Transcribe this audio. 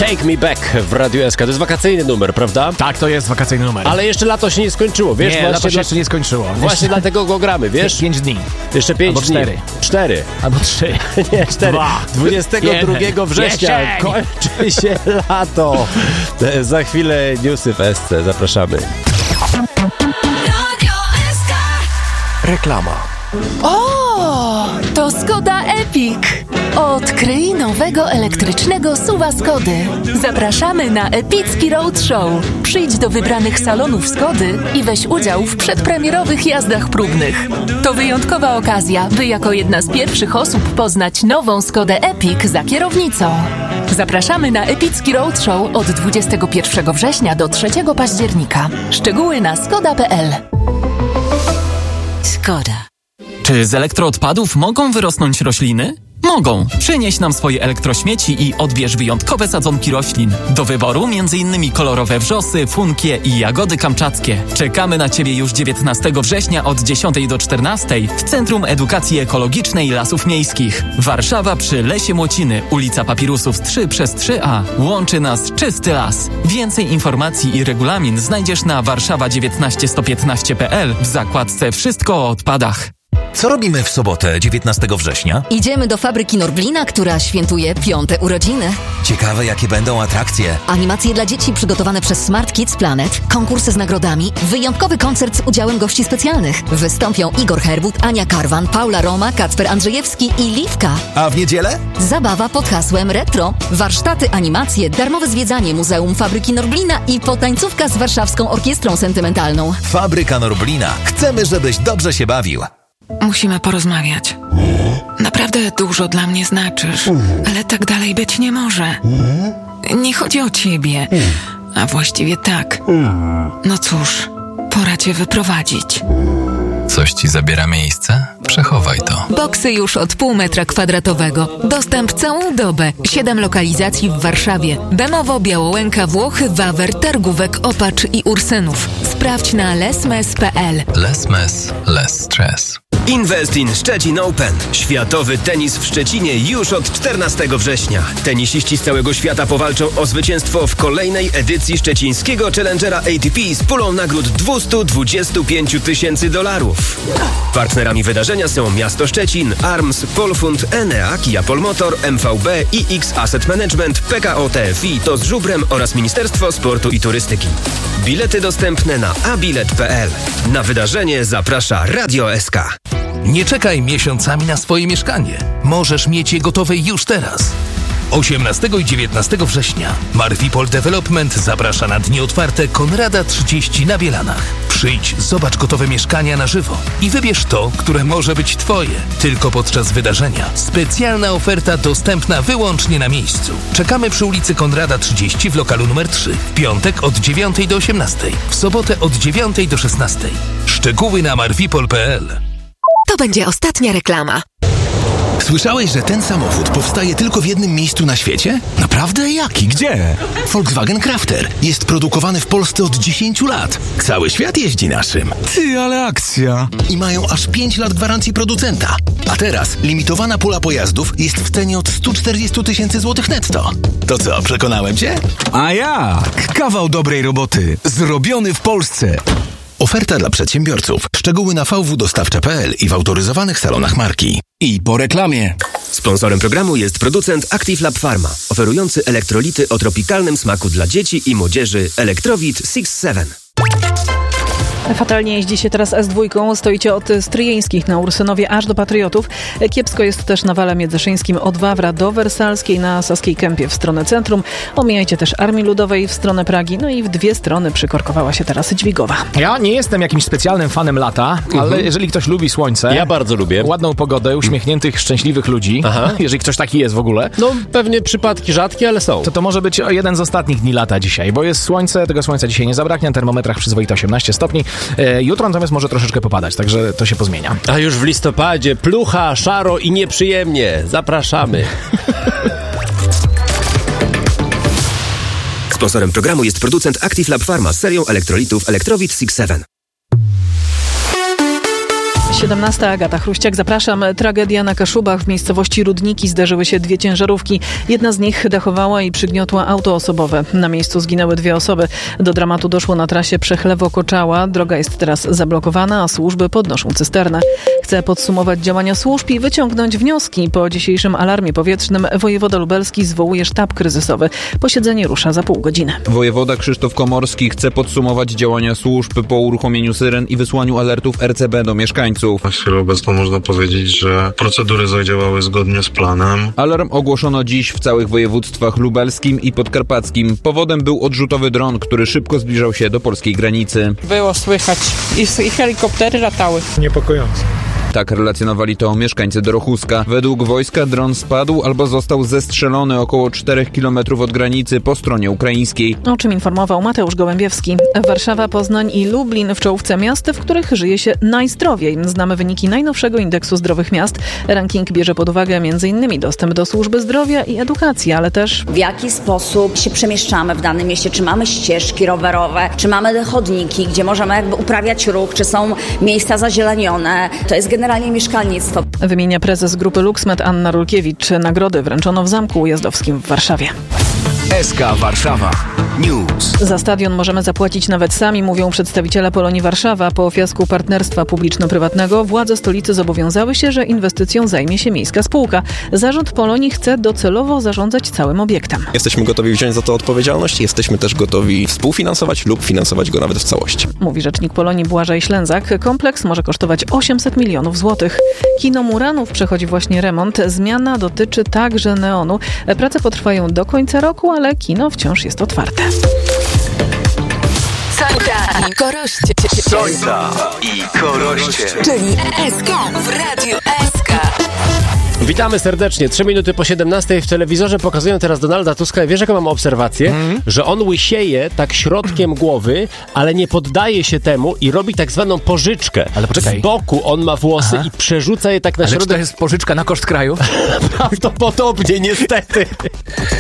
Take Me Back w Radiu SK. To jest wakacyjny numer, prawda? Tak, to jest wakacyjny numer. Ale jeszcze lato się nie skończyło, wiesz? Nie, lato się jeszcze nie skończyło. Właśnie dlatego go gramy, wiesz? 5 dni. Jeszcze 5 dni. 4. Albo 3. Nie, 4. 22 września kończy się lato. Za chwilę newsy w SC. Zapraszamy. Reklama. O, to Skoda Epic. Odkryj nowego elektrycznego SUV-a Skody. Zapraszamy na epicki roadshow. Przyjdź do wybranych salonów Skody i weź udział w przedpremierowych jazdach próbnych. To wyjątkowa okazja, by jako jedna z pierwszych osób poznać nową Skodę Epic za kierownicą. Zapraszamy na epicki roadshow od 21 września do 3 października. Szczegóły na skoda.pl. Skoda. Czy z elektroodpadów mogą wyrosnąć rośliny? Mogą. Przynieś nam swoje elektrośmieci i odbierz wyjątkowe sadzonki roślin. Do wyboru m.in. kolorowe wrzosy, funkie i jagody kamczackie. Czekamy na Ciebie już 19 września od 10 do 14 w Centrum Edukacji Ekologicznej Lasów Miejskich. Warszawa przy Lesie Młociny, ulica Papirusów 3/3A. Łączy nas czysty las. Więcej informacji i regulamin znajdziesz na warszawa19115.pl w zakładce Wszystko o odpadach. Co robimy w sobotę, 19 września? Idziemy do fabryki Norblina, która świętuje 5. urodziny. Ciekawe, jakie będą atrakcje. Animacje dla dzieci przygotowane przez Smart Kids Planet, konkursy z nagrodami, wyjątkowy koncert z udziałem gości specjalnych. Wystąpią Igor Herbut, Ania Karwan, Paula Roma, Kacper Andrzejewski i Liwka. A w niedzielę? Zabawa pod hasłem retro, warsztaty, animacje, darmowe zwiedzanie Muzeum Fabryki Norblina i potańcówka z Warszawską Orkiestrą Sentymentalną. Fabryka Norblina. Chcemy, żebyś dobrze się bawił. Musimy porozmawiać. Naprawdę dużo dla mnie znaczysz, ale tak dalej być nie może. Nie chodzi o ciebie, a właściwie tak. No cóż, pora cię wyprowadzić. Coś ci zabiera miejsce? Przechowaj to. Boksy już od pół metra kwadratowego. Dostęp całą dobę. 7 lokalizacji w Warszawie. Bemowo, Białołęka, Włochy, Wawer, Targówek, Opacz i Ursynów. Sprawdź na lesmes.pl. Lesmes, less stress. Invest in Szczecin Open. Światowy tenis w Szczecinie już od 14 września. Tenisiści z całego świata powalczą o zwycięstwo w kolejnej edycji szczecińskiego Challengera ATP z pulą nagród $225 000. Partnerami wydarzenia są Miasto Szczecin, ARMS, Polfund, Enea, Kia Polmotor, MVB, iX Asset Management, PKO TFI, TOZ Żubrem oraz Ministerstwo Sportu i Turystyki. Bilety dostępne na abilet.pl. Na wydarzenie zaprasza Radio SK. Nie czekaj miesiącami na swoje mieszkanie. Możesz mieć je gotowe już teraz. 18 i 19 września Marvipol Development zaprasza na dni otwarte Konrada 30 na Bielanach. Przyjdź, zobacz gotowe mieszkania na żywo i wybierz to, które może być Twoje. Tylko podczas wydarzenia. Specjalna oferta dostępna wyłącznie na miejscu. Czekamy przy ulicy Konrada 30 w lokalu numer 3. W piątek od 9 do 18. W sobotę od 9 do 16. Szczegóły na marvipol.pl. To będzie ostatnia reklama. Słyszałeś, że ten samochód powstaje tylko w jednym miejscu na świecie? Naprawdę? Jaki? Gdzie? Volkswagen Crafter. Jest produkowany w Polsce od 10 lat. Cały świat jeździ naszym. Ty, ale akcja! I mają aż 5 lat gwarancji producenta. A teraz limitowana pula pojazdów jest w cenie od 140 000 złotych netto. To co, przekonałem cię? A jak? Kawał dobrej roboty. Zrobiony w Polsce. Oferta dla przedsiębiorców. Szczegóły na vwdostawcze.pl i w autoryzowanych salonach marki. I po reklamie. Sponsorem programu jest producent Active Lab Pharma, oferujący elektrolity o tropikalnym smaku dla dzieci i młodzieży Elektrowit 6-7. Fatalnie jeździ się teraz S2. Stoicie od Stryjeńskich na Ursynowie aż do Patriotów. Kiepsko jest też na Wale Międzyszyńskim od Wawra do Wersalskiej na Saskiej Kępie w stronę centrum. Omijajcie też Armii Ludowej w stronę Pragi. No i w dwie strony przykorkowała się teraz Dźwigowa. Ja nie jestem jakimś specjalnym fanem lata, ale jeżeli ktoś lubi słońce... Ja bardzo lubię. Ładną pogodę, uśmiechniętych, szczęśliwych ludzi. Aha. Jeżeli ktoś taki jest w ogóle. No pewnie przypadki rzadkie, ale są. To może być jeden z ostatnich dni lata dzisiaj, bo jest słońce, tego słońca dzisiaj nie zabraknie, na termometrach przyzwoite 18 stopni. Jutro natomiast może troszeczkę popadać, także to się pozmienia. A już w listopadzie plucha, szaro i nieprzyjemnie. Zapraszamy. Sponsorem programu jest producent Active Lab Pharma z serią elektrolitów Elektrowit 6-7. 17. Agata Chruściak, zapraszam. Tragedia na Kaszubach. W miejscowości Rudniki zderzyły się 2 ciężarówki. Jedna z nich dachowała i przygniotła auto osobowe. Na miejscu zginęły 2 osoby. Do dramatu doszło na trasie Przechlewo-Koczała. Droga jest teraz zablokowana, a służby podnoszą cysternę. Chcę podsumować działania służb i wyciągnąć wnioski. Po dzisiejszym alarmie powietrznym wojewoda lubelski zwołuje sztab kryzysowy. Posiedzenie rusza za pół godziny. Wojewoda Krzysztof Komorski chce podsumować działania służb po uruchomieniu syren i wysłaniu alertów RCB do mieszkańców. Na chwilę obecną można powiedzieć, że procedury zadziałały zgodnie z planem. Alarm ogłoszono dziś w całych województwach lubelskim i podkarpackim. Powodem był odrzutowy dron, który szybko zbliżał się do polskiej granicy. Było słychać i helikoptery latały. Niepokojące. Tak relacjonowali to mieszkańcy Dorochuska. Według wojska dron spadł albo został zestrzelony około 4 km od granicy po stronie ukraińskiej. O czym informował Mateusz Gołębiewski. Warszawa, Poznań i Lublin w czołówce miast, w których żyje się najzdrowiej. Znamy wyniki najnowszego indeksu zdrowych miast. Ranking bierze pod uwagę m.in. dostęp do służby zdrowia i edukacji, ale też w jaki sposób się przemieszczamy w danym mieście. Czy mamy ścieżki rowerowe, czy mamy chodniki, gdzie możemy uprawiać ruch, czy są miejsca zazielenione. To jest generalnie mieszkalnictwo. Wymienia prezes grupy LuxMed Anna Rulkiewicz. Nagrody wręczono w Zamku Ujazdowskim w Warszawie. SK Warszawa News. Za stadion możemy zapłacić nawet sami, mówią przedstawiciele Polonii Warszawa. Po fiasku partnerstwa publiczno-prywatnego władze stolicy zobowiązały się, że inwestycją zajmie się miejska spółka. Zarząd Polonii chce docelowo zarządzać całym obiektem. Jesteśmy gotowi wziąć za to odpowiedzialność, jesteśmy też gotowi współfinansować lub finansować go nawet w całości. Mówi rzecznik Polonii Błażej Ślęzak. Kompleks może kosztować 800 milionów złotych. Kino Muranów przechodzi właśnie remont. Zmiana dotyczy także neonu. Prace potrwają do końca roku, ale kino wciąż jest otwarte. Sońca i Koroście. Sońca i Koroście. Czyli SK w Radiu SK. Witamy serdecznie. 3 minuty po 17 w telewizorze pokazują teraz Donalda Tuska. Wiesz, jaką mam obserwację? Że on łysieje tak środkiem głowy, ale nie poddaje się temu i robi tak zwaną pożyczkę. Ale poczekaj. Z boku on ma włosy i przerzuca je tak na środek. Czy to jest pożyczka na koszt kraju? Prawdopodobnie, niestety.